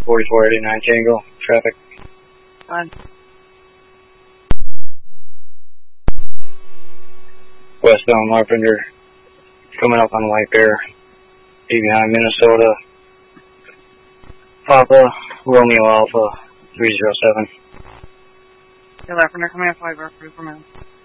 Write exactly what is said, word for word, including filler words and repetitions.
forty-four eighty-nine Tango, traffic. Fine. Westbound Larpenteur, coming up on White Bear, be behind Minnesota, Papa, Romeo Alpha, three zero seven. Yeah, Larpenteur coming up White Bear, three four nine.